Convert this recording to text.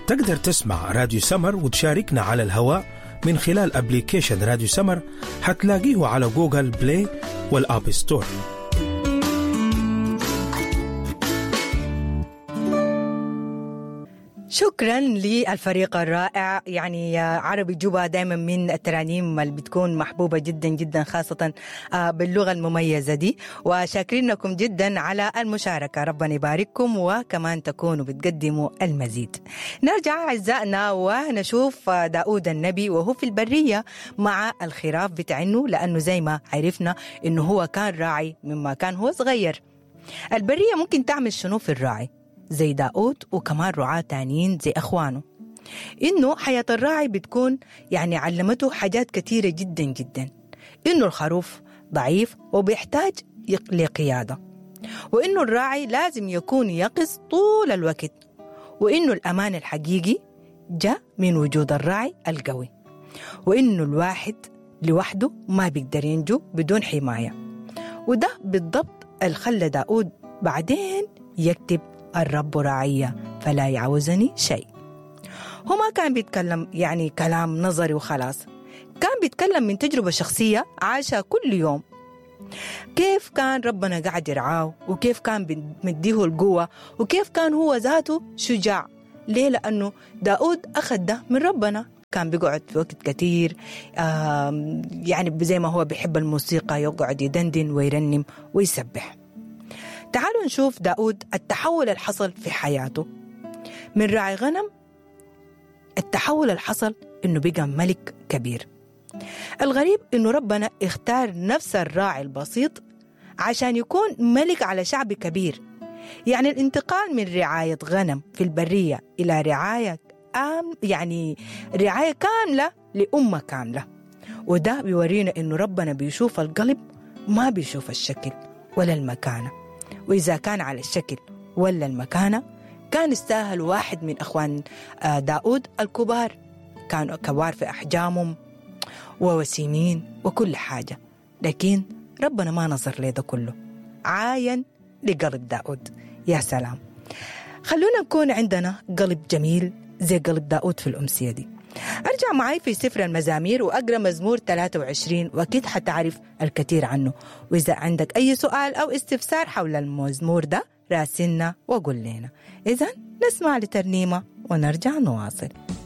تقدر تسمع راديو سمر وتشاركنا على الهواء من خلال أبليكيشن راديو سمر، حتلاقيه على جوجل بلاي والآب ستور. شكرا للفريق الرائع، يعني عربي جوبا دائما من الترانيم اللي بتكون محبوبة جدا جدا، خاصة باللغة المميزة دي، وشاكرينكم جدا على المشاركة. ربنا يبارككم وكمان تكونوا بتقدموا المزيد. نرجع أعزائنا ونشوف داود النبي وهو في البرية مع الخراف بتاعنه، لأنه زي ما عرفنا إنه هو كان راعي مما كان هو صغير. البرية ممكن تعمل شنو في الراعي زي داود وكمان رعاة تانيين زي أخوانه؟ إنه حياة الراعي بتكون يعني علمته حاجات كتيرة جدا جدا، إنه الخروف ضعيف وبيحتاج لقيادة، وإنه الراعي لازم يكون يقظ طول الوقت، وإنه الأمان الحقيقي جاء من وجود الراعي القوي، وإنه الواحد لوحده ما بيقدر ينجو بدون حماية. وده بالضبط اللي خلى داود بعدين يكتب الرب راعية فلا يعوزني شيء. هو ما كان بيتكلم يعني كلام نظري وخلاص، كان بيتكلم من تجربة شخصية عاشها كل يوم، كيف كان ربنا قاعد يرعاه، وكيف كان مديه القوة، وكيف كان هو ذاته شجاع. ليه؟ لأنه داود أخذ ده من ربنا. كان بيقعد في وقت كتير يعني زي ما هو بيحب الموسيقى يقعد يدندن ويرنم ويسبح. تعالوا نشوف داود التحول اللي حصل في حياته من راعي غنم، التحول اللي حصل إنه بقى ملك كبير. الغريب إنه ربنا اختار نفس الراعي البسيط عشان يكون ملك على شعب كبير. يعني الانتقال من رعاية غنم في البرية إلى رعاية رعاية كاملة لأمة كاملة. وده بيورينا إنه ربنا بيشوف القلب، ما بيشوف الشكل ولا المكانة. وإذا كان على الشكل ولا المكانة كان يستاهل واحد من أخوان داود الكبار، كانوا كبار في أحجامهم ووسيمين وكل حاجة، لكن ربنا ما نظر ليه ده كله، عاين لقلب داود. يا سلام، خلونا نكون عندنا قلب جميل زي قلب داود في الأمسية دي. أرجع معي في سفر المزامير وأقرأ مزمور 23 وأكيد حتعرف الكثير عنه. وإذا عندك أي سؤال أو استفسار حول المزمور ده راسلنا وقول لنا. إذن نسمع لترنيمة ونرجع نواصل.